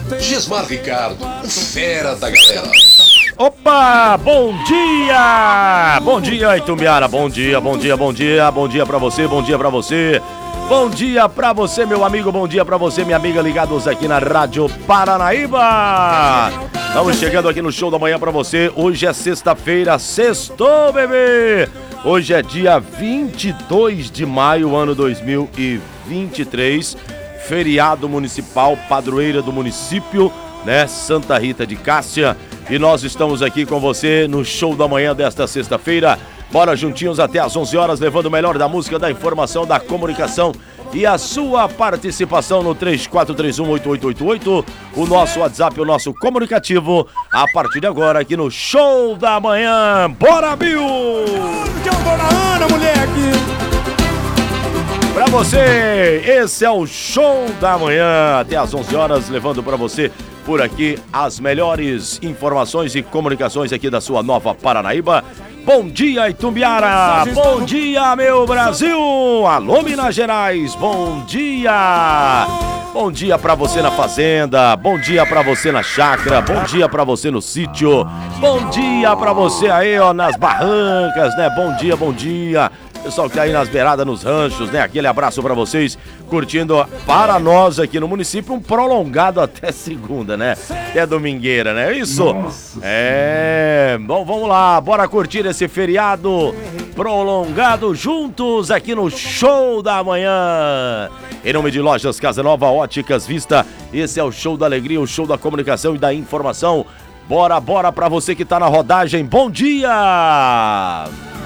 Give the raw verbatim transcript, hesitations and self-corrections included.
Gismar Ricardo, o fera da galera. Opa, bom dia! Bom dia, Itumbiara, bom dia, bom dia, bom dia, bom dia pra você, bom dia pra você. Bom dia pra você, meu amigo, bom dia pra você, minha amiga, ligados aqui na Rádio Paranaíba. Estamos chegando aqui no Show da Manhã pra você. Hoje é sexta-feira, sextou, bebê! Hoje é dia vinte e dois de maio, ano dois mil e vinte e três. Feriado municipal, padroeira do município, né? Santa Rita de Cássia. E nós estamos aqui com você no Show da Manhã desta sexta-feira. Bora juntinhos até às onze horas, levando o melhor da música, da informação, da comunicação e a sua participação no três quatro três um oito oito oito oito, o nosso WhatsApp, o nosso comunicativo, a partir de agora aqui no Show da Manhã. Bora, Bill! Dona Ana, moleque! Pra você, esse é o Show da Manhã, até às onze horas, levando pra você por aqui as melhores informações e comunicações aqui da sua nova Paranaíba. Bom dia, Itumbiara! Bom dia, meu Brasil! Alô, Minas Gerais! Bom dia! Bom dia pra você na fazenda, bom dia pra você na chácara, bom dia pra você no sítio, bom dia pra você aí, ó, nas barrancas, né? Bom dia, bom dia! Pessoal que tá aí nas beiradas, nos ranchos, né? Aquele abraço pra vocês, curtindo para nós aqui no município um prolongado até segunda, né? Até domingueira, né? Isso? Nossa. É... Bom, vamos lá, bora curtir esse feriado prolongado juntos aqui no Show da Manhã. Em nome de Lojas Casa Nova, Óticas Vista, esse é o Show da Alegria, o Show da Comunicação e da Informação. Bora, bora pra você que tá na rodagem, bom dia!